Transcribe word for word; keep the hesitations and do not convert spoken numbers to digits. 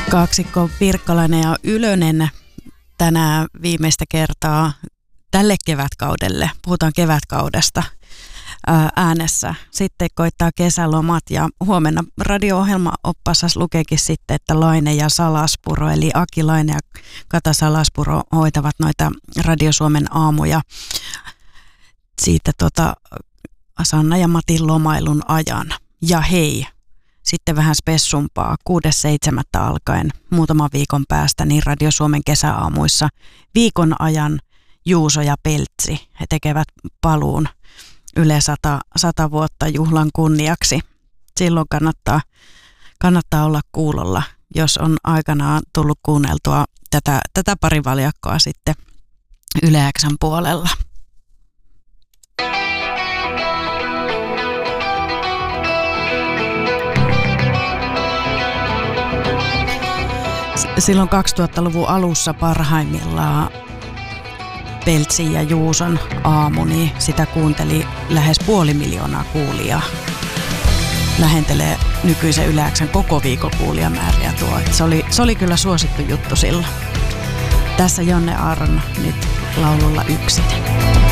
Kaksikko Pirkkalainen ja Ylönen tänään viimeistä kertaa tälle kevätkaudelle. Puhutaan kevätkaudesta äänessä. Sitten koittaa kesälomat ja huomenna radio-ohjelma oppassas lukeekin sitten, että Laine ja Salaspuro, eli Aki Laine ja Kata Salaspuro hoitavat noita Radio Suomen aamuja siitä tota Sanna ja Matin lomailun ajan. Ja hei, sitten vähän spessumpaa, kuudes seitsemättä alkaen muutaman viikon päästä niin Radio Suomen kesäaamuissa viikon ajan Juuso ja Peltsi. He tekevät paluun Yle sata, sata vuotta juhlan kunniaksi. Silloin kannattaa, kannattaa olla kuulolla, jos on aikanaan tullut kuunneltua tätä, tätä parivaljakkoa sitten Yle X:n puolella. Silloin kaksituhattaluvun alussa parhaimmillaan Peltsin ja Juuson aamu, niin sitä kuunteli lähes puoli miljoonaa kuulijaa. Lähentelee nykyisen Yle X:n koko viikon kuulijamääriä tuo. Se oli, se oli kyllä suosittu juttu silloin. Tässä Jonne Aaron nyt laululla Yksin.